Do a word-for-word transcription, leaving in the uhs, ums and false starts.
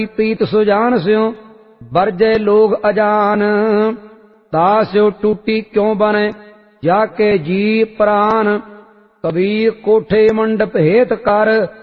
प्रीत सुजान स्यों बरजे लोग अजान। तास्यो टूटी क्यों बने जाके जी प्राण। कबीर कोठे मंडप हेत कर